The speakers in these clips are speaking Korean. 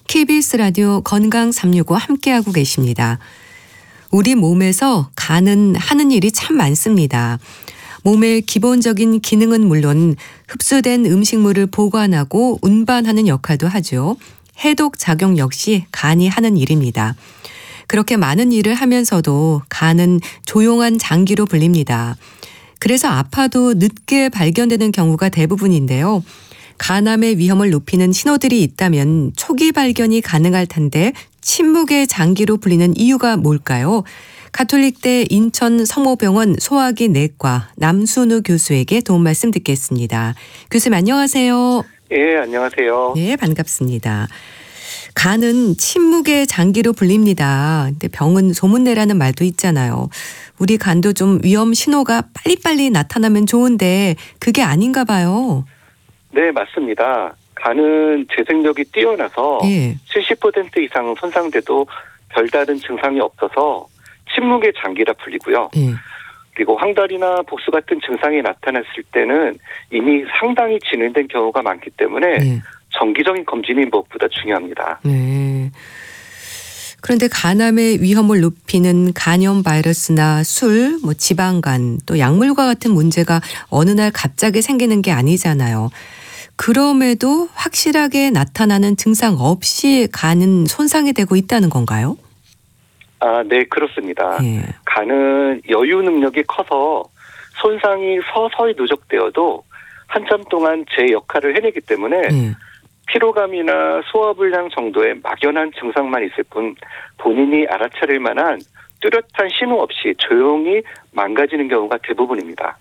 KBS 라디오 건강 365 함께하고 계십니다. 우리 몸에서 간은 하는 일이 참 많습니다. 몸의 기본적인 기능은 물론 흡수된 음식물을 보관하고 운반하는 역할도 하죠. 해독 작용 역시 간이 하는 일입니다. 그렇게 많은 일을 하면서도 간은 조용한 장기로 불립니다. 그래서 아파도 늦게 발견되는 경우가 대부분인데요. 간암의 위험을 높이는 신호들이 있다면 초기 발견이 가능할 텐데 침묵의 장기로 불리는 이유가 뭘까요? 가톨릭대 인천 성모병원 소화기 내과 남순우 교수에게 도움 말씀 듣겠습니다. 교수님 안녕하세요. 예, 안녕하세요. 네, 반갑습니다. 간은 침묵의 장기로 불립니다. 근데 병은 소문내라는 말도 있잖아요. 우리 간도 좀 위험 신호가 빨리빨리 나타나면 좋은데 그게 아닌가 봐요. 네, 맞습니다. 간은 재생력이 뛰어나서 70% 이상 손상돼도 별다른 증상이 없어서 침묵의 장기라 불리고요. 그리고 황달이나 복수 같은 증상이 나타났을 때는 이미 상당히 진행된 경우가 많기 때문에 정기적인 검진이 무엇보다 중요합니다. 그런데 간암의 위험을 높이는 간염 바이러스나 술, 지방간, 또 약물과 같은 문제가 어느 날 갑자기 생기는 게 아니잖아요. 그럼에도 확실하게 나타나는 증상 없이 간은 손상이 되고 있다는 건가요? 네, 그렇습니다. 간은 여유 능력이 커서 손상이 서서히 누적되어도 한참 동안 제 역할을 해내기 때문에 피로감이나 소화불량 정도의 막연한 증상만 있을 뿐 본인이 알아차릴 만한 뚜렷한 신호 없이 조용히 망가지는 경우가 대부분입니다.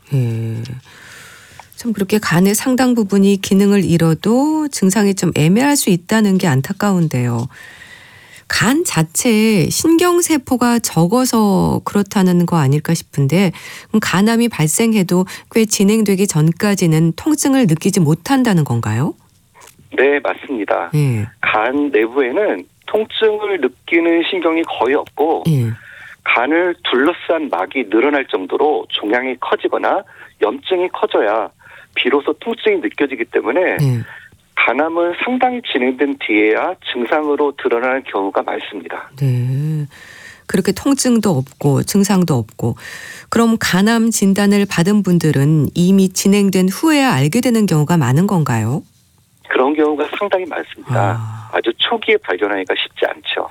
참 그렇게 간의 상당 부분이 기능을 잃어도 증상이 좀 애매할 수 있다는 게 안타까운데요. 간 자체에 신경세포가 적어서 그렇다는 거 아닐까 싶은데 그럼 간암이 발생해도 꽤 진행되기 전까지는 통증을 느끼지 못한다는 건가요? 네, 맞습니다. 간 내부에는 통증을 느끼는 신경이 거의 없고 간을 둘러싼 막이 늘어날 정도로 종양이 커지거나 염증이 커져야 비로소 통증이 느껴지기 때문에 간암은 상당히 진행된 뒤에야 증상으로 드러나는 경우가 많습니다. 네, 그렇게 통증도 없고 증상도 없고 그럼 간암 진단을 받은 분들은 이미 진행된 후에야 알게 되는 경우가 많은 건가요? 그런 경우가 상당히 많습니다. 아주 초기에 발견하기가 쉽지 않죠.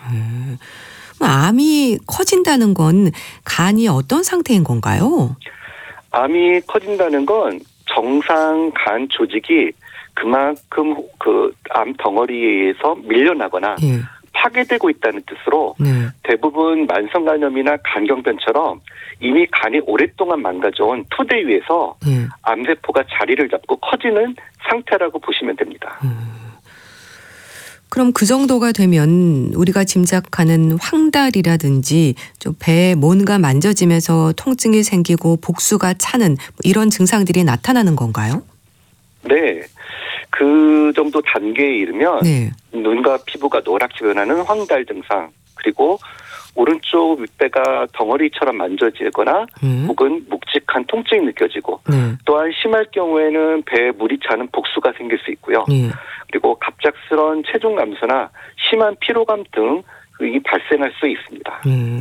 암이 커진다는 건 간이 어떤 상태인 건가요? 암이 커진다는 건 정상 간 조직이 그만큼 그 암 덩어리에 의해서 밀려나거나 파괴되고 있다는 뜻으로 대부분 만성간염이나 간경변처럼 이미 간이 오랫동안 망가져온 토대 위에서 암세포가 자리를 잡고 커지는 상태라고 보시면 됩니다. 그럼 그 정도가 되면 우리가 짐작하는 황달이라든지 좀 배에 뭔가 만져지면서 통증이 생기고 복수가 차는 이런 증상들이 나타나는 건가요? 네. 그 정도 단계에 이르면 눈과 피부가 노랗게 변하는 황달 증상, 그리고 오른쪽 윗배가 덩어리처럼 만져지거나 혹은 묵직한 통증이 느껴지고 또한 심할 경우에는 배에 물이 차는 복수가 생길 수 있고요. 그리고 갑작스러운 체중 감소나 심한 피로감 등이 발생할 수 있습니다.